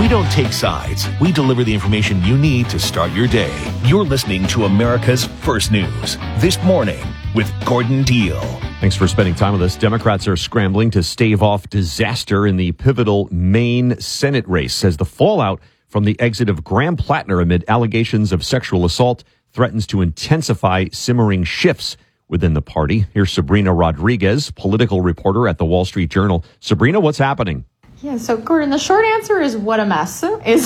We don't take sides. We deliver the information you need to start your day. You're listening to America's First News This Morning with Gordon Deal. Thanks for spending time with us. Democrats are scrambling to stave off disaster in the pivotal Maine Senate race as the fallout from the exit of Graham Plattner amid allegations of sexual assault threatens to intensify simmering shifts within the party. Here's Sabrina Rodriguez, political reporter at the Wall Street Journal. Sabrina, what's happening? Yeah, so Gordon, the short answer is what a mess.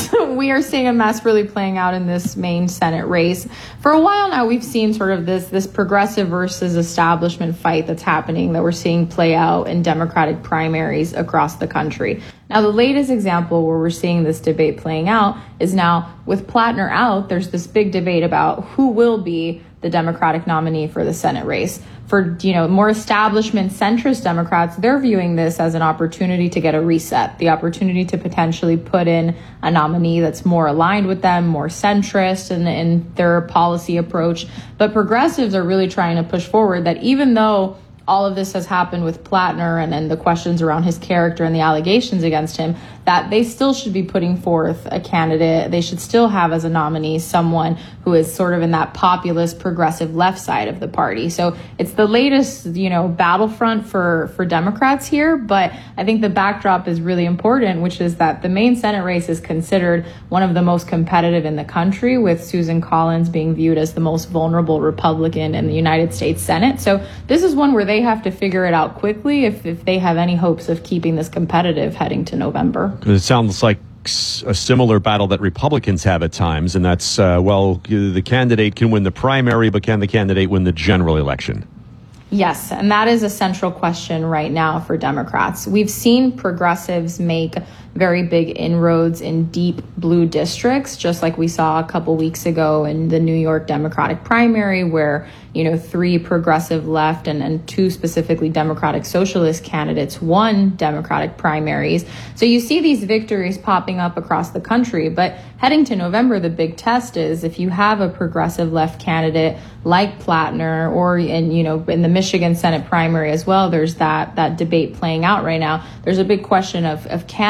We are seeing a mess really playing out in this Maine Senate race. For a while now, we've seen sort of this progressive versus establishment fight that's happening that we're seeing play out in Democratic primaries across the country. Now, the latest example where we're seeing this debate playing out is now with Plattner out, there's this big debate about who will be the Democratic nominee for the Senate race. For, more establishment centrist Democrats, they're viewing this as an opportunity to get a reset, the opportunity to potentially put in a nominee that's more aligned with them, more centrist in their policy approach. But progressives are really trying to push forward that even though all of this has happened with Plattner and the questions around his character and the allegations against him, that they still should be putting forth a candidate. They should still have as a nominee someone who is sort of in that populist progressive left side of the party. So it's the latest, battlefront for Democrats here. But I think the backdrop is really important, which is that the Maine Senate race is considered one of the most competitive in the country, with Susan Collins being viewed as the most vulnerable Republican in the United States Senate. So this is one where they have to figure it out quickly if they have any hopes of keeping this competitive heading to November. It sounds like a similar battle that Republicans have at times, and that's, the candidate can win the primary, but can the candidate win the general election? Yes, and that is a central question right now for Democrats. We've seen progressives make very big inroads in deep blue districts, just like we saw a couple weeks ago in the New York Democratic primary, where 3 progressive left and 2 specifically Democratic Socialist candidates won Democratic primaries. So you see these victories popping up across the country. But heading to November, the big test is if you have a progressive left candidate like Plattner, or in the Michigan Senate primary as well, there's that debate playing out right now. There's a big question of can